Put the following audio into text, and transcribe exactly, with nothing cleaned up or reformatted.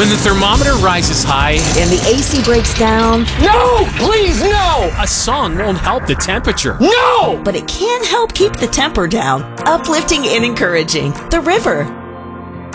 When the thermometer rises high and the A C breaks down. No! Please, no! a song won't help the temperature. No! But it can help keep the temper down. Uplifting and encouraging. The River.